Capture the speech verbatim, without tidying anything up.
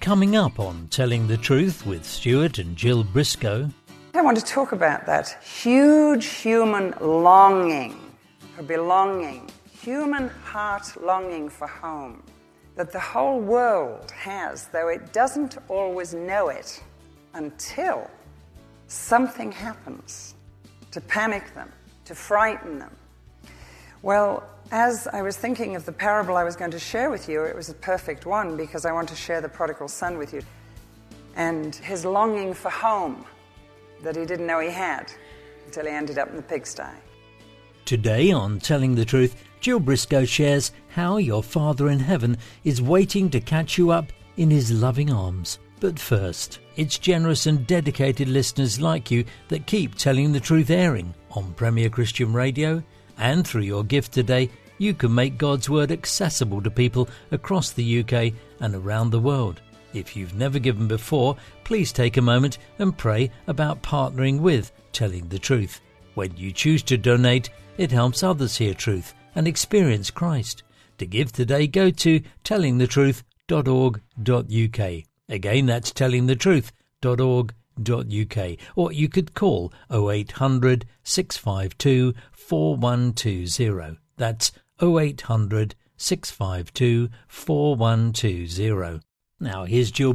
Coming up on Telling the Truth with Stuart and Jill Briscoe. I want to talk about that huge human longing for belonging, human heart longing for home, that the whole world has, though it doesn't always know it until something happens to panic them, to frighten them. Well, as I was thinking of the parable I was going to share with you, it was a perfect one because I want to share the prodigal son with you and his longing for home that he didn't know he had until he ended up in the pigsty. Today on Telling the Truth, Jill Briscoe shares how your Father in Heaven is waiting to catch you up in his loving arms. But first, it's generous and dedicated listeners like you that keep Telling the Truth airing on Premier Christian Radio, and through your gift today, you can make God's Word accessible to people across the U K and around the world. If you've never given before, please take a moment and pray about partnering with Telling the Truth. When you choose to donate, it helps others hear truth and experience Christ. To give today, go to telling the truth dot org dot U K. Again, that's telling the truth dot org dot U K. Or you could call oh eight hundred, six five two, four one two zero. That's oh eight hundred, six five two, four one two zero. Now here's Jill